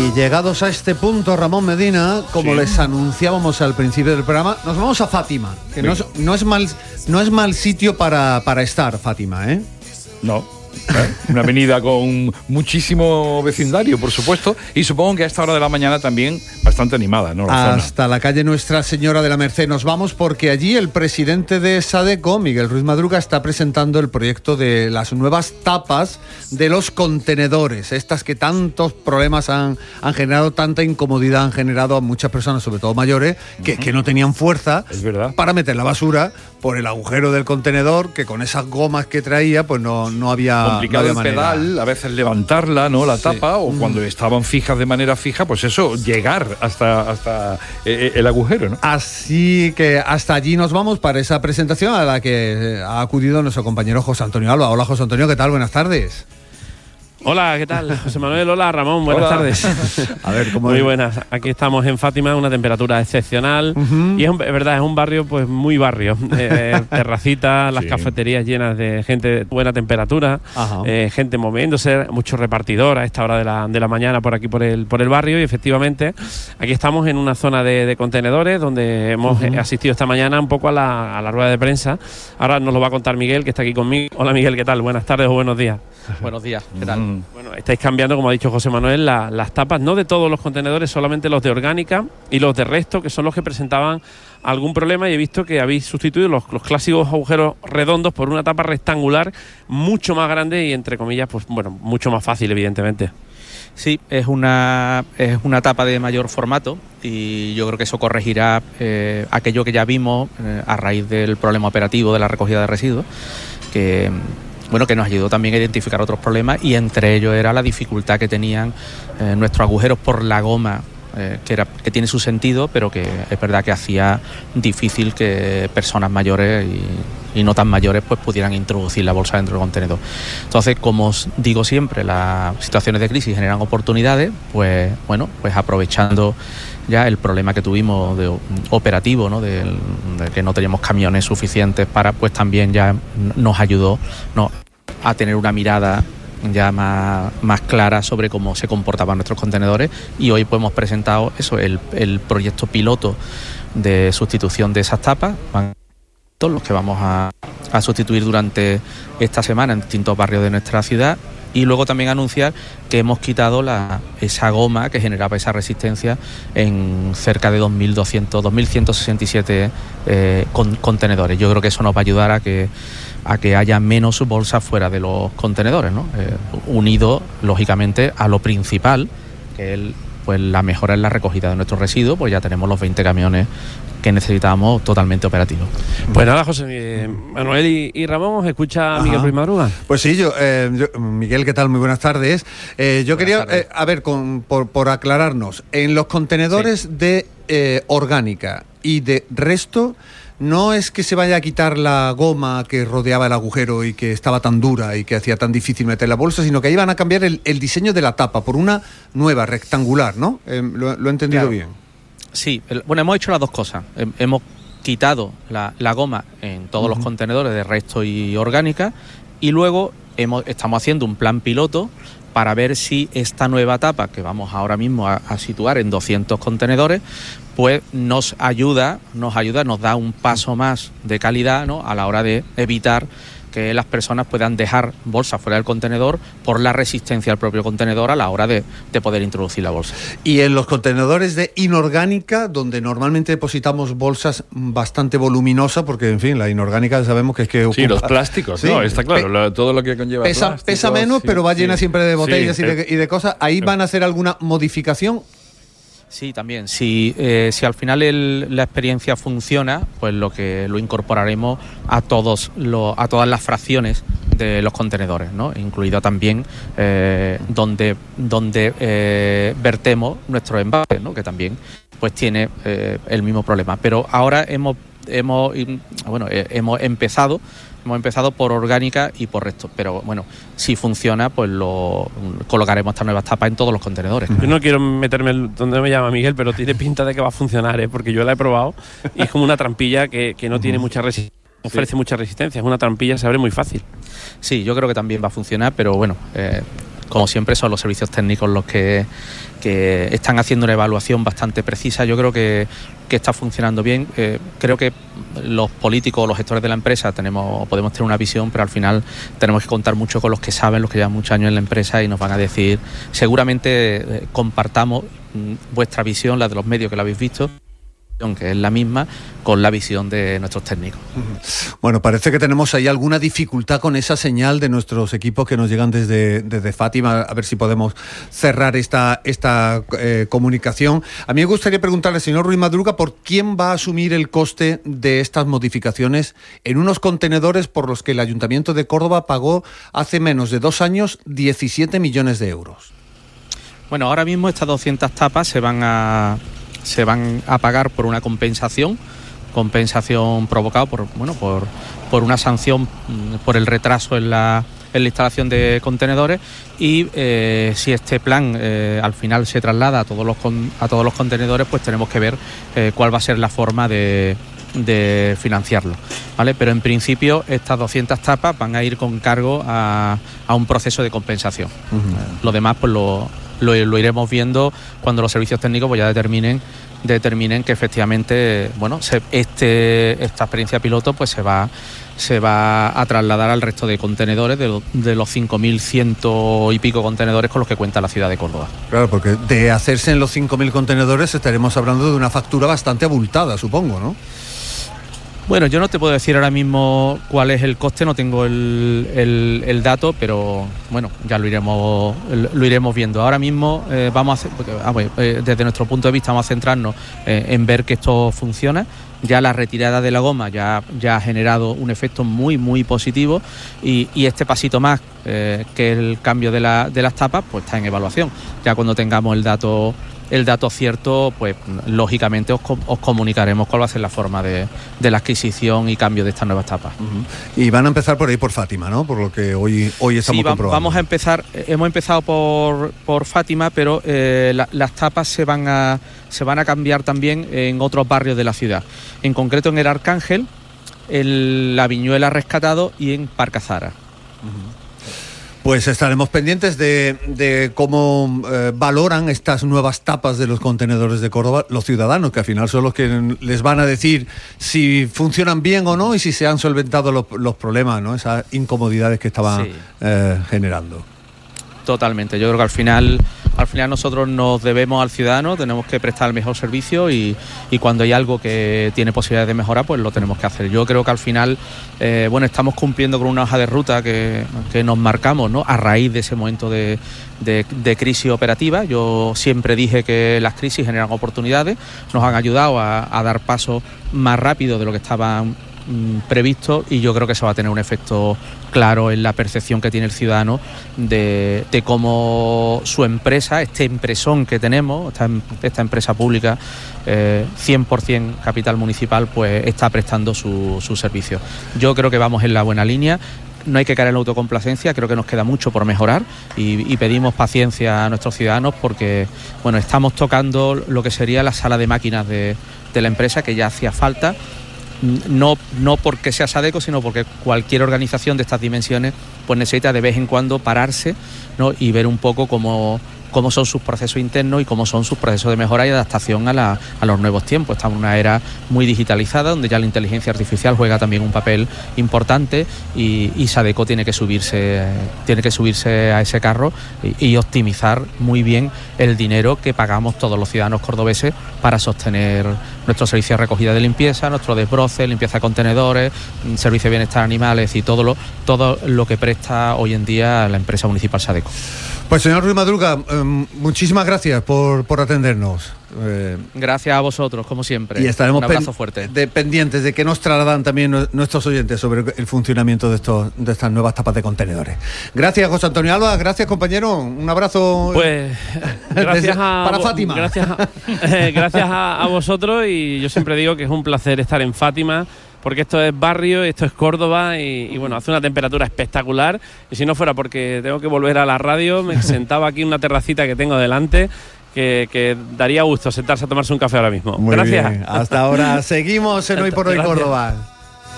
Y llegados a este punto, Ramón Medina, como les anunciábamos al principio del programa, nos vamos a Fátima, que no es mal sitio para estar, Fátima, ¿eh? No. Una avenida con muchísimo vecindario, por supuesto, y supongo que a esta hora de la mañana también bastante animada, ¿no? Hasta la calle Nuestra Señora de la Merced nos vamos, porque allí el presidente de SADECO, Miguel Ruiz Madruga, está presentando el proyecto de las nuevas tapas de los contenedores, estas que tantos problemas han generado, tanta incomodidad han generado a muchas personas, sobre todo mayores, que no tenían fuerza para meter la basura por el agujero del contenedor, que con esas gomas que traía pues no había complicado el pedal, a veces levantarla, ¿no? La tapa, o cuando estaban fijas de manera fija, pues eso, llegar hasta el agujero, ¿no? Así que hasta allí nos vamos para esa presentación a la que ha acudido nuestro compañero José Antonio Alba. Hola, José Antonio, ¿qué tal? Buenas tardes. Hola, ¿qué tal? José Manuel, hola Ramón, buenas tardes. A ver, ¿cómo muy buenas. Aquí estamos en Fátima, una temperatura excepcional y es verdad, es un barrio pues muy barrio. Terracitas, las cafeterías llenas de gente de buena temperatura, gente moviéndose, mucho repartidor a esta hora de la mañana por aquí por el barrio, y efectivamente aquí estamos en una zona de contenedores donde hemos asistido esta mañana un poco a la rueda de prensa. Ahora nos lo va a contar Miguel, que está aquí conmigo. Hola Miguel, ¿qué tal? Buenas tardes o buenos días. Buenos días, ¿qué tal? Bueno, estáis cambiando, como ha dicho José Manuel, las tapas, no de todos los contenedores, solamente los de orgánica y los de resto, que son los que presentaban algún problema, y he visto que habéis sustituido los clásicos agujeros redondos por una tapa rectangular mucho más grande y, entre comillas, pues bueno, mucho más fácil, evidentemente. Sí, es una tapa de mayor formato, y yo creo que eso corregirá aquello que ya vimos a raíz del problema operativo de la recogida de residuos, que nos ayudó también a identificar otros problemas, y entre ellos era la dificultad que tenían nuestros agujeros por la goma, que tiene su sentido, pero que es verdad que hacía difícil que personas mayores y no tan mayores pues pudieran introducir la bolsa dentro del contenedor. Entonces, como os digo siempre, las situaciones de crisis generan oportunidades, pues aprovechando ya el problema que tuvimos de operativo, ¿no? de que no teníamos camiones suficientes para, pues también ya nos ayudó, ¿no?, a tener una mirada ya más clara sobre cómo se comportaban nuestros contenedores, y hoy pues hemos presentado eso, el proyecto piloto de sustitución de esas tapas, todos los que vamos a sustituir durante esta semana en distintos barrios de nuestra ciudad. Y luego también anunciar que hemos quitado esa goma que generaba esa resistencia en cerca de 2.167 contenedores. Yo creo que eso nos va a ayudar a que haya menos bolsas fuera de los contenedores, ¿no? Unido, lógicamente, a lo principal, que es la mejora en la recogida de nuestros residuos, pues ya tenemos los 20 camiones que necesitábamos totalmente operativos. Pues nada, José Manuel y Ramón, ¿os escucha Miguel Ruiz Madruga? Pues sí, Miguel, ¿qué tal? Muy buenas tardes. Yo quería, a ver, por aclararnos, en los contenedores de orgánica y de resto, no es que se vaya a quitar la goma que rodeaba el agujero y que estaba tan dura y que hacía tan difícil meter la bolsa, sino que ahí van a cambiar el diseño de la tapa por una nueva, rectangular, ¿no? ¿Lo he entendido bien? Sí, hemos hecho las dos cosas. Hemos quitado la goma en todos los contenedores de resto y orgánica, y luego estamos haciendo un plan piloto para ver si esta nueva tapa, que vamos ahora mismo a situar en 200 contenedores, pues nos da un paso más de calidad, ¿no?, a la hora de evitar que las personas puedan dejar bolsas fuera del contenedor por la resistencia al propio contenedor a la hora de poder introducir la bolsa. Y en los contenedores de inorgánica, donde normalmente depositamos bolsas bastante voluminosas, porque en fin, la inorgánica sabemos que es que ocupa... Sí, los plásticos, ¿no? Está claro, todo lo que conlleva pesa menos, pero va llena siempre de botellas y de cosas. ¿Ahí van a hacer alguna modificación? Sí, también. Si al final la experiencia funciona, pues lo incorporaremos a todas las fracciones de los contenedores, ¿no? Incluido también donde vertemos nuestros envases, ¿no?, que también pues tiene el mismo problema. Pero ahora hemos empezado por orgánica y por resto, pero bueno, si funciona, pues colocaremos estas nuevas tapas en todos los contenedores. Yo no quiero meterme donde me llama Miguel, pero tiene pinta de que va a funcionar, porque yo la he probado y es como una trampilla que no tiene mucha resistencia, ofrece mucha resistencia, es una trampilla, se abre muy fácil. Sí, yo creo que también va a funcionar, pero bueno, como siempre son los servicios técnicos los que están haciendo una evaluación bastante precisa. Yo creo que está funcionando bien. Creo que los políticos, los gestores de la empresa podemos tener una visión, pero al final tenemos que contar mucho con los que saben, los que llevan muchos años en la empresa y nos van a decir, seguramente compartamos vuestra visión, la de los medios que la habéis visto, que es la misma, con la visión de nuestros técnicos. Bueno, parece que tenemos ahí alguna dificultad con esa señal de nuestros equipos que nos llegan desde Fátima, a ver si podemos cerrar esta comunicación. A mí me gustaría preguntarle al señor Ruiz Madruga por quién va a asumir el coste de estas modificaciones en unos contenedores por los que el Ayuntamiento de Córdoba pagó hace menos de 2 años 17 millones de euros. Bueno, ahora mismo estas 200 tapas se van a pagar por una compensación provocada por una sanción por el retraso en la instalación de contenedores y si este plan al final se traslada a todos los contenedores, pues tenemos que ver cuál va a ser la forma de financiarlo, ¿vale? Pero en principio estas 200 tapas van a ir con cargo a un proceso de compensación. Lo demás pues lo iremos viendo cuando los servicios técnicos pues ya determinen que efectivamente esta experiencia piloto pues se va a trasladar al resto de contenedores de los 5.100 y pico contenedores con los que cuenta la ciudad de Córdoba. Claro, porque de hacerse en los 5.000 contenedores estaremos hablando de una factura bastante abultada, supongo, ¿no? Bueno, yo no te puedo decir ahora mismo cuál es el coste, no tengo el dato, pero bueno, ya lo iremos viendo. Ahora mismo desde nuestro punto de vista vamos a centrarnos en ver que esto funciona. Ya la retirada de la goma ya ha generado un efecto muy muy positivo y este pasito más, que es el cambio de las tapas, pues está en evaluación. Ya cuando tengamos el dato cierto, pues lógicamente os comunicaremos cuál va a ser la forma de la adquisición y cambio de estas nuevas tapas. Y van a empezar por ahí por Fátima, ¿no? Por lo que hoy estamos comprobando. Vamos a empezar, hemos empezado por Fátima, pero las tapas se van a cambiar también en otros barrios de la ciudad. En concreto en el Arcángel, en la Viñuela Rescatado y en Parque Azara. Pues estaremos pendientes de cómo valoran estas nuevas tapas de los contenedores de Córdoba los ciudadanos, que al final son los que les van a decir si funcionan bien o no y si se han solventado los problemas, ¿no? Esas incomodidades que estaban generando. Totalmente, yo creo que al final nosotros nos debemos al ciudadano, tenemos que prestar el mejor servicio y cuando hay algo que tiene posibilidades de mejora, pues lo tenemos que hacer. Yo creo que al final, estamos cumpliendo con una hoja de ruta que nos marcamos, ¿no? A raíz de ese momento de crisis operativa. Yo siempre dije que las crisis generan oportunidades, nos han ayudado a dar pasos más rápido de lo que estaban previsto y yo creo que eso va a tener un efecto claro en la percepción que tiene el ciudadano de cómo su empresa, este empresón que tenemos, esta empresa pública 100% capital municipal, pues está prestando su servicio. Yo creo que vamos en la buena línea. No hay que caer en la autocomplacencia, creo que nos queda mucho por mejorar y pedimos paciencia a nuestros ciudadanos porque estamos tocando lo que sería la sala de máquinas de la empresa, que ya hacía falta. No porque sea Sadeco, sino porque cualquier organización de estas dimensiones pues necesita de vez en cuando pararse, ¿no? Y ver un poco cómo son sus procesos internos y cómo son sus procesos de mejora y adaptación a los nuevos tiempos. Estamos en una era muy digitalizada donde ya la inteligencia artificial juega también un papel importante y Sadeco tiene que subirse a ese carro y optimizar muy bien el dinero que pagamos todos los ciudadanos cordobeses para sostener nuestro servicio de recogida de limpieza, nuestro desbroce, limpieza de contenedores, servicio de bienestar animales y todo lo que presta hoy en día la empresa municipal Sadeco. Pues señor Ruiz Madruga, muchísimas gracias por atendernos. Gracias a vosotros, como siempre. Y estaremos un abrazo fuerte. Pendientes de que nos trasladan también nuestros oyentes sobre el funcionamiento de estas nuevas tapas de contenedores. Gracias, José Antonio Alba. Gracias, compañero. Un abrazo. Pues gracias para Fátima. Gracias a vosotros, y yo siempre digo que es un placer estar en Fátima, porque esto es barrio, esto es Córdoba y hace una temperatura espectacular, y si no fuera porque tengo que volver a la radio, me sentaba aquí en una terracita que tengo delante, que daría gusto sentarse a tomarse un café ahora mismo. Muy gracias. Bien. Hasta ahora seguimos en Hoy por Hoy Córdoba.